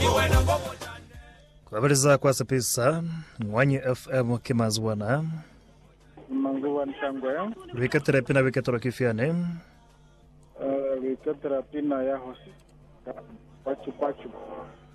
Kwa habari za kwa sapisa Mwanyi FM Kimazwana Manguwa Ntangwe Wikatira pina wikatoro kifiane Wikatira pina ya hosi Pachu